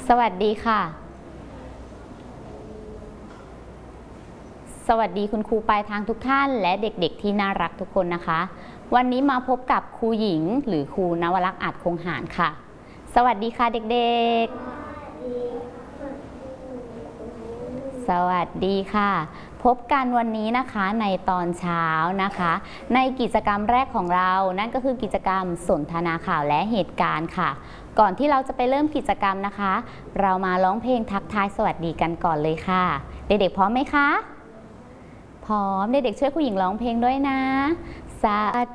สวัสดีค่ะสวัสดีคุณครูปลายทางทุกท่านและเด็กๆที่น่ารักทุกคนนะคะวันนี้มาพบกับครูหญิงหรือครูนวลักษณ์อาจคงหารค่ะสวัสดีค่ะเด็กๆสวัสดีค่ะพบกันวันนี้นะคะในตอนเช้านะคะในกิจกรรมแรกของเรานั่นก็คือกิจกรรมสนทนาข่าวและเหตุการณ์ค่ะก่อนที่เราจะไปเริ่มกิจกรรมนะคะเรามาร้องเพลงทักทายสวัสดีกันก่อนเลยค่ะเด็กๆพร้อมไหมคะพร้อมเด็กๆช่วยผู้หญิงร้องเพลงด้วยนะสวัส